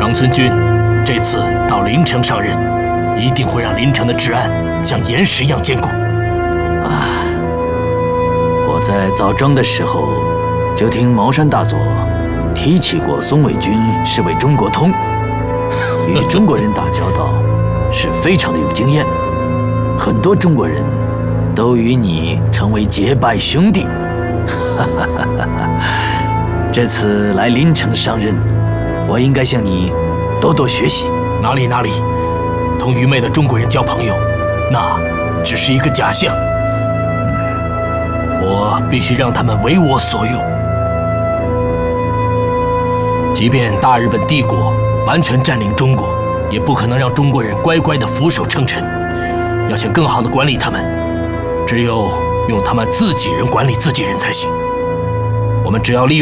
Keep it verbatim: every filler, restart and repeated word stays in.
长村君这次到临城上任，一定会让临城的治安像岩石一样坚固。 啊！我在枣庄的时候，就听茅山大佐提起过松尾君是位中国通，与中国人打交道是非常的有经验，很多中国人都与你成为结拜兄弟。这次来临城上任，我应该向你多多学习。 哪里哪里，同愚昧的中国人交朋友，那只是一个假象。我必须让他们为我所用。即便大日本帝国完全占领中国，也不可能让中国人乖乖的俯首称臣。要想更好的管理他们，只有用他们自己人管理自己人才行。我们只要利用